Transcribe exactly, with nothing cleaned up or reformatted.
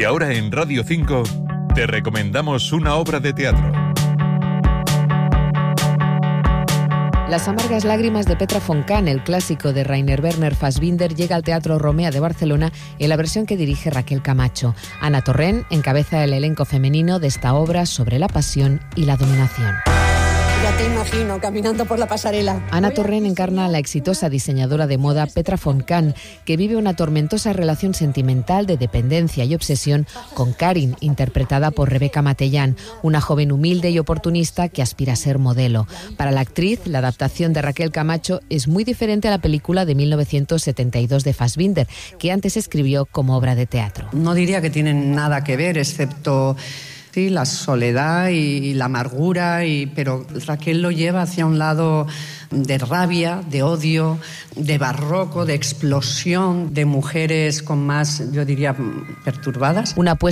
ahora en Radio cinco te recomendamos una obra de teatro. Las amargas lágrimas de Petra von Kant, el clásico de Rainer Werner Fassbinder, llega al Teatro Romea de Barcelona en la versión que dirige Raquel Camacho. Ana Torrent encabeza el elenco femenino de esta obra sobre la pasión y la dominación. Ya te imagino caminando por la pasarela. Ana Torrent encarna a la exitosa diseñadora de moda Petra von Kant, que vive una tormentosa relación sentimental de dependencia y obsesión con Karin, interpretada por Rebeca Matellán, una joven humilde y oportunista que aspira a ser modelo. Para la actriz, la adaptación de Raquel Camacho es muy diferente a la película de mil novecientos setenta y dos de Fassbinder, que antes escribió como obra de teatro. No diría que tienen nada que ver, excepto... sí, la soledad y la amargura, y, pero Raquel lo lleva hacia un lado de rabia, de odio, de barroco, de explosión, de mujeres con más, yo diría, perturbadas. Una